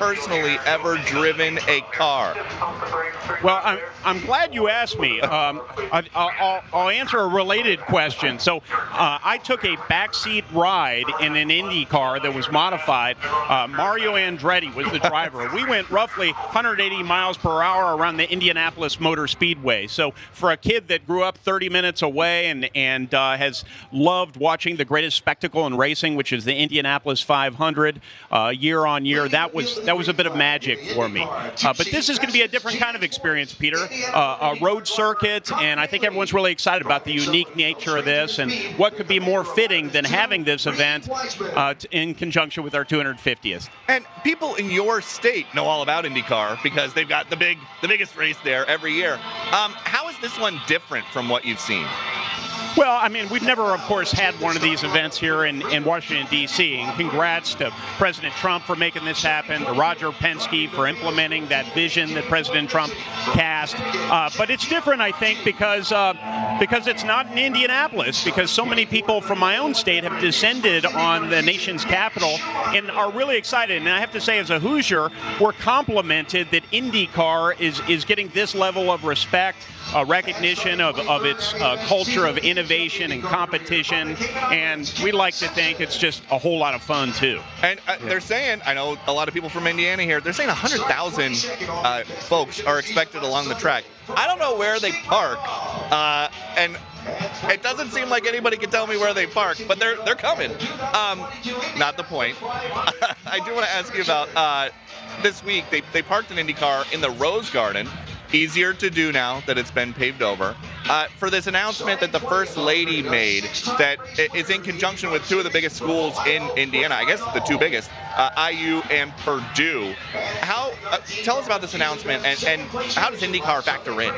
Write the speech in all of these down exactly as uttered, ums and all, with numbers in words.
personally ever driven a car? Well, I'm, I'm glad you asked me. Um, I, I'll, I'll answer a related question. So uh, I took a backseat ride in an Indy car that was modified. Uh, Mario Andretti was the driver. We went roughly one hundred eighty miles per hour around the Indianapolis Motor Speedway. So for a kid that grew up thirty minutes away and, and uh, has loved watching the greatest spectacle in racing, which is the Indianapolis five hundred, uh, year on year, that was that was a bit of magic for me. Uh, but this is going to be a different kind of experience, Peter. Uh, a road circuit, and I think everyone's really excited about the unique nature of this, and what could be more fitting than having this event uh, in conjunction with our two hundred fiftieth. And people in your state know all about IndyCar because they've got the big, the biggest race there every year. Um, how is this one different from what you've seen? Well, I mean, we've never, of course, had one of these events here in, in Washington, D C, and congrats to President Trump for making this happen, to Roger Penske for implementing that vision that President Trump cast. Uh, but it's different, I think, because uh, because it's not in Indianapolis, because so many people from my own state have descended on the nation's capital and are really excited. And I have to say, as a Hoosier, we're complimented that IndyCar is, is getting this level of respect, uh, recognition of, of its uh, culture of innovation and competition, and we like to think it's just a whole lot of fun too. And uh, they're saying, I know a lot of people from Indiana here, they're saying one hundred thousand uh, folks are expected along the track. I don't know where they park, uh, and it doesn't seem like anybody can tell me where they park, but they're they're coming. Um, not the point. I do want to ask you about uh, this week. They, they parked an IndyCar in the Rose Garden. Easier to do now that it's been paved over. Uh, for this announcement that the First Lady made that is in conjunction with two of the biggest schools in Indiana, I guess the two biggest, uh, I U and Purdue. How? Uh, tell us about this announcement, and, and how does IndyCar factor in?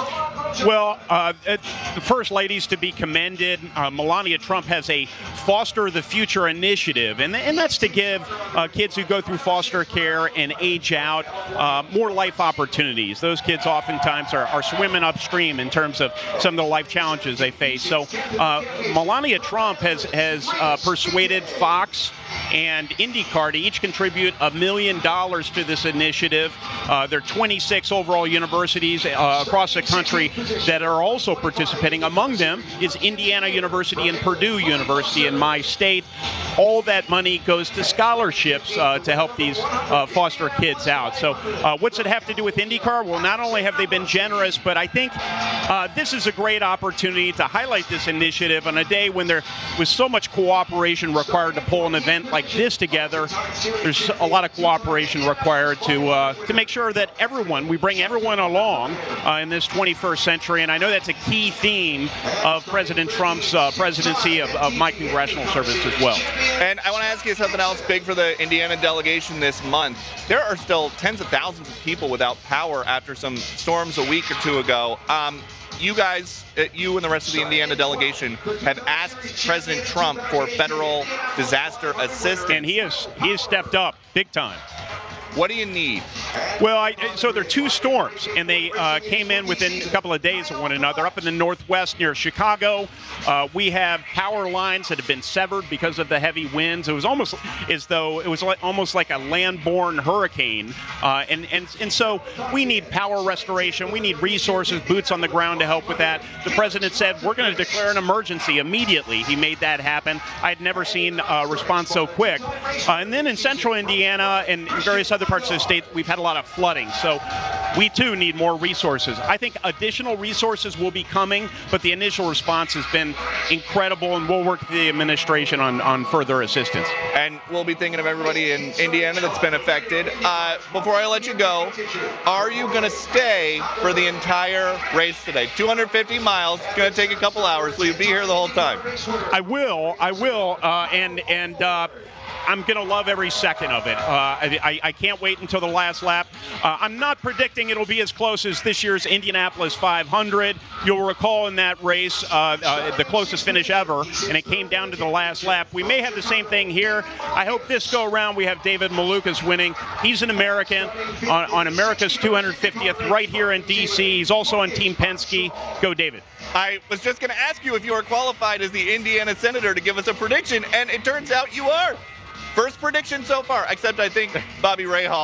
Well, uh, it, the First Lady's to be commended. Uh, Melania Trump has a Foster the Future initiative, and, and that's to give uh, kids who go through foster care and age out uh, more life opportunities. Those kids oftentimes are, are swimming upstream in terms of some of the life challenges they face. So uh, Melania Trump has, has uh, persuaded Fox and IndyCar to each contribute a million dollars to this initiative. Uh, there are twenty-six overall universities uh, across the country that are also participating. Among them is Indiana University and Purdue University in my state. All that money goes to scholarships uh, to help these uh, foster kids out. So uh, what's it have to do with IndyCar? Well, not only have they been generous, but I think uh, this is a great opportunity to highlight this initiative on a day when there was so much cooperation required to pull an event like this together. There's a lot of cooperation required to uh, to make sure that everyone, we bring everyone along uh, in this twenty-first century, and I know that's a key theme of President Trump's uh, presidency of, of my congressional service as well. And I want to ask you something else big for the Indiana delegation this month. There are still tens of thousands of people without power after some storms a week or two ago. Um, you guys, you and the rest of the Indiana delegation have asked President Trump for federal disaster assistance. And he has, he has stepped up big time. What do you need? Well, I, so there are two storms, and they uh, came in within a couple of days of one another. Up in the northwest near Chicago, uh, we have power lines that have been severed because of the heavy winds. It was almost as though it was like, almost like a land-borne hurricane. Uh, and, and, and so we need power restoration. We need resources, boots on the ground to help with that. The president said, we're going to declare an emergency immediately. He made that happen. I had never seen a response so quick. Uh, and then in central Indiana and various other parts of the state, we've had a lot of flooding. So we too need more resources. I think additional resources will be coming, but the initial response has been incredible, and we'll work with the administration on, on further assistance. And we'll be thinking of everybody in Indiana that's been affected. Uh, before I let you go, are you going to stay for the entire race today? two hundred fifty miles, it's going to take a couple hours. Will you be here the whole time? I will, I will, uh, and, and, uh, I'm going to love every second of it. Uh, I, I can't wait until the last lap. Uh, I'm not predicting it'll be as close as this year's Indianapolis five hundred. You'll recall in that race, uh, uh, the closest finish ever, and it came down to the last lap. We may have the same thing here. I hope this go around we have David Malukas winning. He's an American on, on America's two hundred fiftieth right here in D C. He's also on Team Penske. Go, David. I was just going to ask you if you were qualified as the Indiana Senator to give us a prediction, and it turns out you are. First prediction so far, except I think Bobby Rahal